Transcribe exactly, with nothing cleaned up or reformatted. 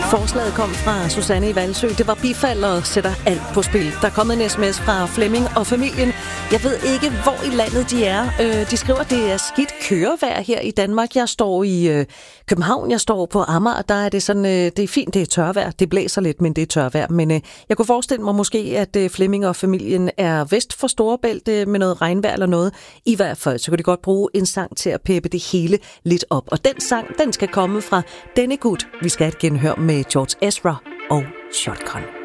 Forslaget kom fra Susanne i Valsø. Det var bifald og sætter alt på spil. Der er kommet en sms fra Flemming og familien. Jeg ved ikke, hvor i landet de er. De skriver, at det er skidt kørevejr her i Danmark. Jeg står i København, jeg står på Amager, og der er det sådan, det er fint, det er tørvejr. Det blæser lidt, men det er tørvejr. Men jeg kunne forestille mig måske, at Flemming og familien er vest for Storebælt med noget regnvejr eller noget. I hvert fald, så kan de godt bruge en sang til at peppe det hele lidt op. Og den sang, den skal komme fra denne gut. Vi skal have et genhør med George Ezra og Shotgun.